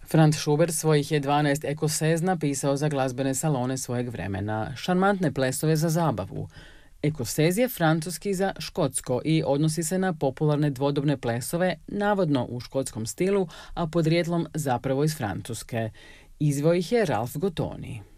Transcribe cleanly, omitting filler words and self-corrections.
Franz Schubert svojih je 12 ekosez napisao za glazbene salone svojeg vremena, šarmantne plesove za zabavu. Ekosez je francuski za škotsko i odnosi se na popularne dvodobne plesove, navodno u škotskom stilu, a podrijetlom zapravo iz Francuske. Izveo ih je Ralph Gottoni.